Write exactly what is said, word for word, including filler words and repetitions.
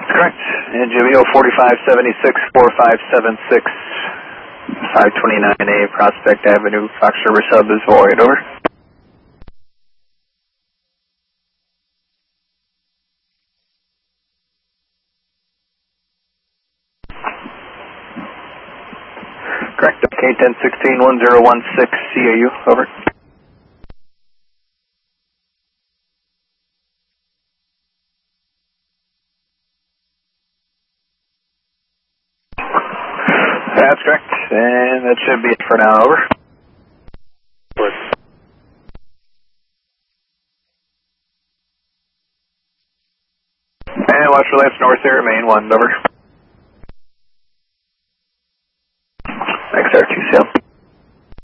Correct. And J B O forty-five seventy-six, forty-five seventy-six, five twenty-nine A Prospect Avenue, Fox River Sub is void, over. Correct. K ten sixteen, one zero one six C A U, over. That's correct, and that should be it for now, over. And watch for lights north there, main one, over.